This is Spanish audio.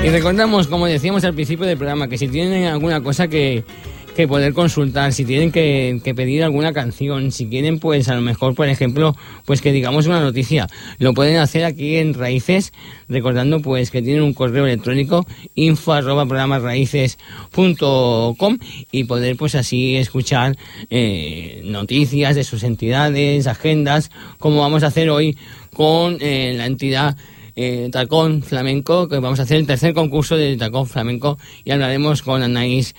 Y recordamos, como decíamos al principio del programa, que si tienen alguna cosa que poder consultar, si tienen que pedir alguna canción, si quieren, pues a lo mejor, por ejemplo, pues que digamos una noticia, lo pueden hacer aquí en Raíces, recordando pues que tienen un correo electrónico info@programasraices.com y poder pues así escuchar noticias de sus entidades, agendas, como vamos a hacer hoy con la entidad Tacón Flamenco, que vamos a hacer el tercer concurso de Tacón Flamenco y hablaremos con Anaís